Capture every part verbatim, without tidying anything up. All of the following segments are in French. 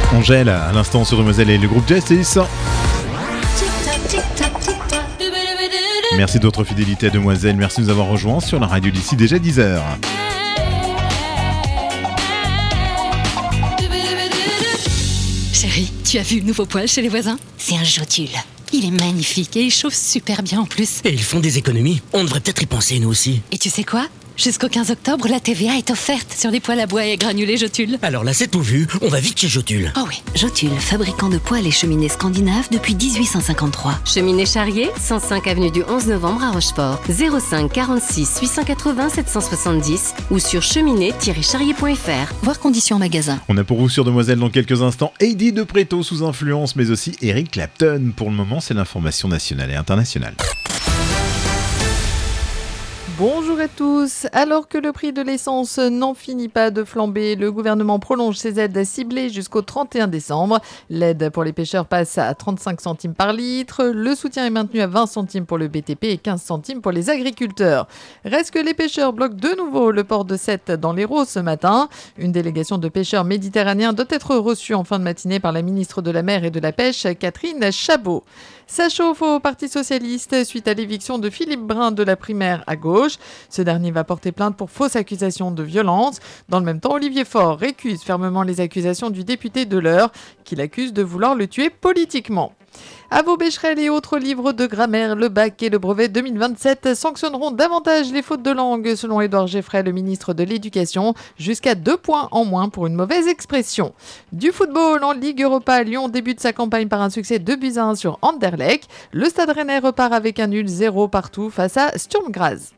Angèle, à l'instant sur Demoiselle et le groupe Justice. Merci de votre fidélité à Demoiselle, merci de nous avoir rejoints sur la radio d'ici déjà dix heures. Chérie, tu as vu le nouveau poêle chez les voisins ? C'est un Jotule. Il est magnifique et il chauffe super bien en plus. Et ils font des économies. On devrait peut-être y penser nous aussi. Et tu sais quoi ? Jusqu'au quinze octobre, la T V A est offerte sur les poêles à bois et granulés Jotule. Alors là, c'est tout vu. On va vite chez Jotule. Oh oui. Jotule, fabricant de poêles et cheminées scandinaves depuis dix-huit cent cinquante-trois. Cheminée Charrier, cent cinq avenue du onze novembre à Rochefort. zéro cinq quarante-six huit cent quatre-vingts sept cent soixante-dix ou sur cheminée tiret charrier point f r. Voir conditions en magasin. On a pour vous sur Demoiselle dans quelques instants Heidi de Préto sous influence, mais aussi Eric Clapton. Pour le moment, c'est l'information nationale et internationale. Bonjour à tous. Alors que le prix de l'essence n'en finit pas de flamber, le gouvernement prolonge ses aides ciblées jusqu'au trente et un décembre. L'aide pour les pêcheurs passe à trente-cinq centimes par litre. Le soutien est maintenu à vingt centimes pour le B T P et quinze centimes pour les agriculteurs. Reste que les pêcheurs bloquent de nouveau le port de Sète dans l'Hérault ce matin. Une délégation de pêcheurs méditerranéens doit être reçue en fin de matinée par la ministre de la Mer et de la Pêche, Catherine Chabot. Ça chauffe au Parti socialiste suite à l'éviction de Philippe Brun de la primaire à gauche. Ce dernier va porter plainte pour fausse accusation de violence. Dans le même temps, Olivier Faure récuse fermement les accusations du député de l'Eure, qu'il accuse de vouloir le tuer politiquement. À vos Becherel et autres livres de grammaire, le bac et le brevet deux mille vingt-sept sanctionneront davantage les fautes de langue, selon Édouard Geffray, le ministre de l'Éducation, jusqu'à deux points en moins pour une mauvaise expression. Du football en Ligue Europa, Lyon débute sa campagne par un succès deux buts à un sur Anderlecht. Le Stade Rennais repart avec un nul zéro partout face à Sturm Graz.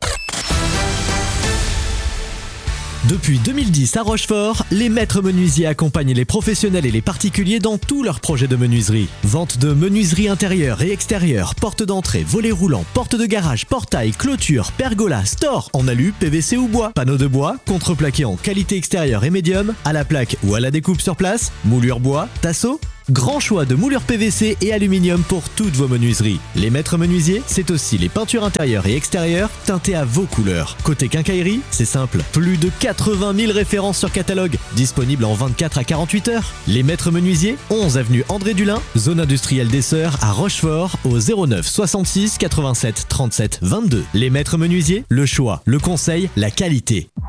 Depuis deux mille dix à Rochefort, les maîtres menuisiers accompagnent les professionnels et les particuliers dans tous leurs projets de menuiserie. Vente de menuiserie intérieure et extérieure, porte d'entrée, volets roulants, porte de garage, portail, clôture, pergola, store en alu, P V C ou bois, panneaux de bois, contreplaqué en qualité extérieure et médium, à la plaque ou à la découpe sur place, moulure bois, tasseau. Grand choix de moulures P V C et aluminium pour toutes vos menuiseries. Les maîtres menuisiers, c'est aussi les peintures intérieures et extérieures teintées à vos couleurs. Côté quincaillerie, c'est simple. Plus de quatre-vingt mille références sur catalogue, disponibles en vingt-quatre à quarante-huit heures. Les maîtres menuisiers, onze avenue André Dulin, zone industrielle des Sœurs à Rochefort, au zéro neuf soixante-six quatre-vingt-sept trente-sept vingt-deux. Les maîtres menuisiers, le choix, le conseil, la qualité.